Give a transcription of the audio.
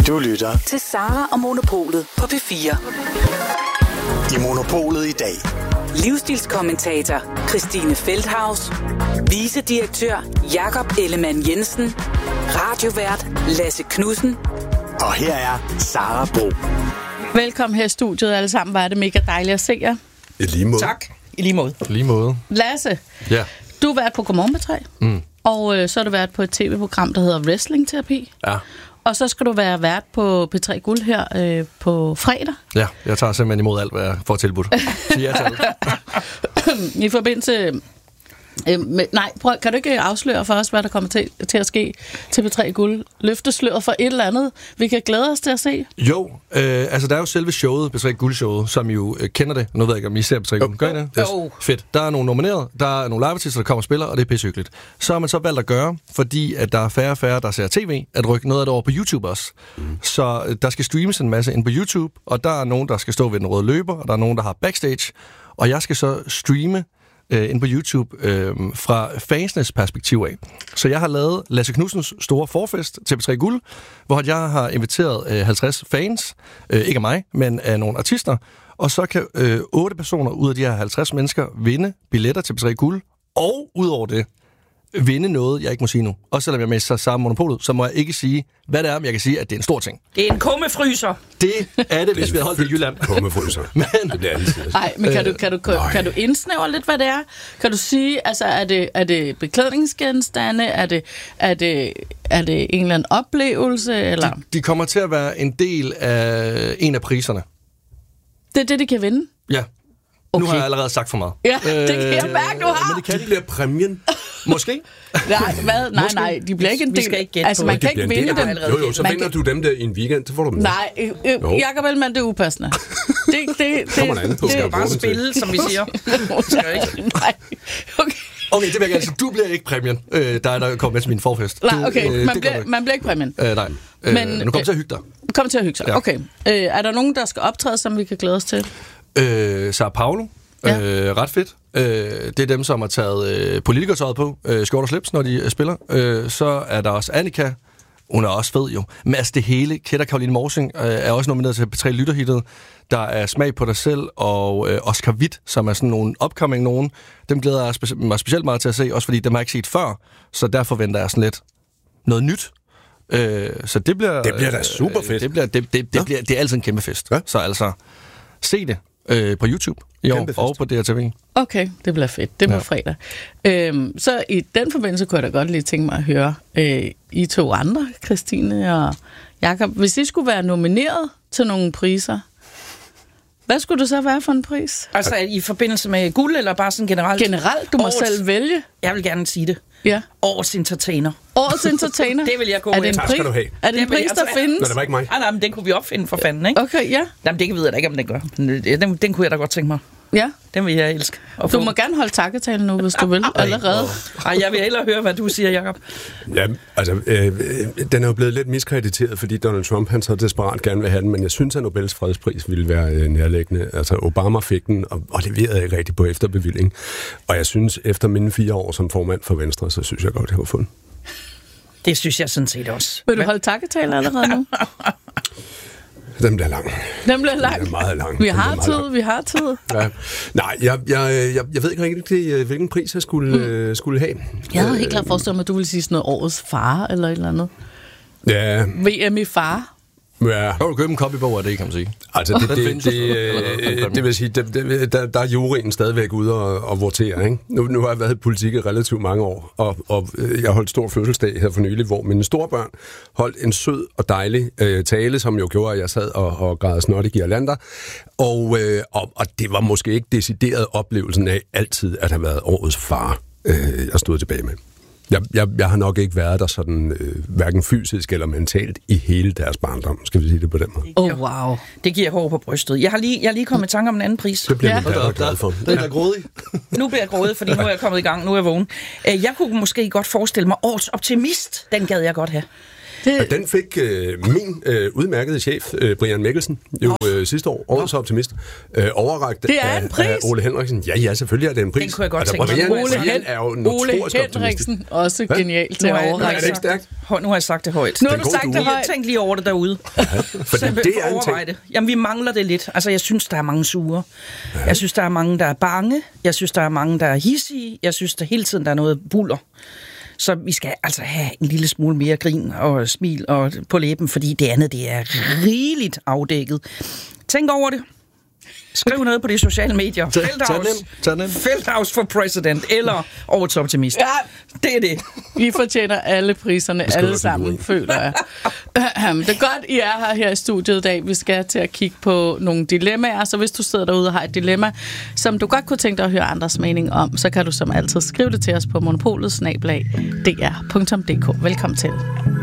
Du lytter til Sara og Monopolet på P4. I Monopolet i dag. Livsstilskommentator Christine Feldhaus, vicedirektør Jakob Ellemann Jensen, radiovært Lasse Knudsen. Og her er Sara Bro. Velkommen her i studiet alle sammen. Var det mega dejligt at se jer. I lige måde. Tak. I lige måde. Lige måde. Lasse, Ja. du har været på Godmorgen P3, og så har du været på et tv-program, der hedder Wrestling-terapi. Ja. Og så skal du være vært på P3 Guld her på fredag. Ja, jeg tager simpelthen imod alt, hvad jeg får tilbudt. Så ja til alt. I forbindelse... kan du ikke afsløre for os, hvad der kommer til at ske til P3 Guld? Løftesløret for et eller andet, vi kan glæde os til at se? Jo, altså der er jo selve showet, P3 Guld-showet, som I jo kender det. Nu ved jeg ikke, om I ser P3 Guld. Gør I det? Yes. Fedt. Der er nogle nomineret, der er nogle live-artister, der kommer og spiller, og det er pissehyggeligt. Så har man så valgt at gøre, fordi at der er færre og færre, der ser tv, at rykke noget af det over på YouTube også. Så der skal streames en masse ind på YouTube, og der er nogen, der skal stå ved den røde løber, og der er nogen, der har backstage, og jeg skal så streame ind på YouTube fra fansenes perspektiv af. Så jeg har lavet Lasse Knudsens store forfest til P3 Guld, hvor jeg har inviteret 50 fans, ikke af mig, men af nogle artister, og så kan 8 personer ud af de her 50 mennesker vinde billetter til P3 Guld, og udover det vinde noget, jeg ikke må sige nu. Også selvom jeg er med i samme Monopolet, så må jeg ikke sige, hvad det er, men jeg kan sige, at det er en stor ting. Det er en kummefryser. Det er det, hvis vi havde holdt det i Jylland. Kummefryser. Men det bliver altid. Nej, men kan du indsnævre lidt, hvad det er? Kan du sige, altså er det beklædningsgenstande? Er det en eller anden oplevelse? Eller? De kommer til at være en del af en af priserne. Det er det, de kan vinde? Ja. Okay. Nu har jeg allerede sagt for meget. Ja, det kan jeg mærke, du har. Men det bliver præmien. Måske. Nej, hvad? Nej, de bliver ikke en del. Vi skal ikke gætte altså, på man kan ikke vinde dem. Jo, så vinder du dem der i en weekend, så får du dem. Nej, Jakob Ellemann, det er upassende. Det kommer an på. Du skal bare spille, som vi siger. Nej, okay. Okay, det vil jeg gerne sige. Du bliver ikke præmien, der kommer med til min forfest. Nej, okay. Man bliver ikke præmien. Nej. Men nu kommer til at hygge dig. Kommer til at hygge sig, ja. Okay. Er der nogen, der skal optræde, som vi kan glæde os til? Sao Paulo. Ja. Ret fedt. Det er dem, som har taget politikertøjet på, skjort og slips, når de spiller. Så er der også Annika. Hun er også fed jo. Men altså det hele, Kætter Caroline Morsing er også nomineret til P3 Lytterhittet. Der er Smag på dig selv, og Oscar Witt, som er sådan nogle upcoming nogen. Dem glæder jeg mig specielt meget til at se, også fordi dem har jeg ikke set før. Så der forventer jeg sådan lidt noget nyt. Så det bliver da super fedt. Det er altid en kæmpe fest. Ja? Så altså, se det på YouTube i år og på DRTV. Okay, det bliver fedt. Det bliver fredag. Så i den forbindelse kunne jeg da godt lige tænke mig at høre I to andre, Christine og Jakob. Hvis I skulle være nomineret til nogle priser, hvad skulle det så være for en pris? Altså i forbindelse med guld, eller bare sådan generelt? Generelt, du må selv vælge. Jeg vil gerne sige det. Ja. Årets entertainer. Årets entertainer? Det vil jeg gå med. Tak skal du have. Er det en pris, der findes? Nå, det var ikke mig. Nej, men den kunne vi opfinde for fanden, ikke? Okay, ja. Jamen, det ved jeg da ikke, om den gør. Den kunne jeg da godt tænke mig. Ja. Den vil jeg elske. Du må gerne holde takketalen nu, hvis du vil, allerede. Ej, jeg vil hellere høre, hvad du siger, Jakob. Ja, altså, den er jo blevet lidt miskrediteret, fordi Donald Trump, han så desperat gerne vil have den, men jeg synes, at Nobels fredspris ville være nærliggende. Altså, Obama fik den, og leverede ikke rigtig på efterbevilling. Og jeg synes, efter mine 4 år som formand for Venstre, så synes jeg godt, jeg har fundet. Det synes jeg sådan set også. Vil du holde takketalen allerede nu? Den bliver lang. Den bliver lang? Den er meget lang. Vi har tid. Ja. Nej, jeg ved ikke rigtig, hvilken pris jeg skulle have. Jeg havde helt klart forestillet mig, at du ville sige sådan noget årets far, eller et eller andet. Ja. VM i far. Ja. Så du købe en copybog af det, kan man sige. Altså, det vil sige, der er juryen stadigvæk ude og votere, ikke? Nu har jeg været i politik i relativt mange år, og jeg holdt stor fødselsdag her for nylig, hvor mine storebørn holdt en sød og dejlig tale, som jo gjorde, at jeg sad og græd snot i girlander. Og det var måske ikke decideret oplevelsen af altid at have været årets far, jeg stod tilbage med. Jeg har nok ikke været der sådan, hverken fysisk eller mentalt i hele deres barndom, skal vi sige det på den måde. Wow. Det giver hår på brystet. Jeg har lige kommet i tanke om en anden pris. Det bliver jeg glad for. Det er grådig. Nu bliver jeg grådig, fordi nu er jeg kommet i gang, nu er jeg vågen. Jeg kunne måske godt forestille mig årets optimist. Den gad jeg godt have. Og den fik min udmærkede chef, Brian Mikkelsen, sidste år, årets optimist, overrakt af Ole Henriksen. Ja, selvfølgelig er det en pris. Den kunne jeg godt tænke mig. Ole Henriksen, også genialt til at overrække. Er det ikke stærkt? Nu har jeg sagt det højt. Nu har du sagt det højt. Tænk lige over det derude. For det er en ting. Jamen, vi mangler det lidt. Altså, jeg synes, der er mange sure. Jeg synes, der er mange, der er bange. Jeg synes, der er mange, der er hissige. Jeg synes, der hele tiden der er noget buller. Så vi skal altså have en lille smule mere grin og smil og på læben, fordi det andet, det er rigeligt afdækket. Tænk over det. Skriv noget på de sociale medier. Feldhaus for president, eller årets optimist. Ja. Det er det. Vi fortjener alle priserne, alle sammen, føler jeg. Det er godt, I er her i studiet i dag. Vi skal til at kigge på nogle dilemmaer, så hvis du sidder derude og har et dilemma, som du godt kunne tænke dig at høre andres mening om, så kan du som altid skrive det til os på monopolet@dr.dk. Velkommen til.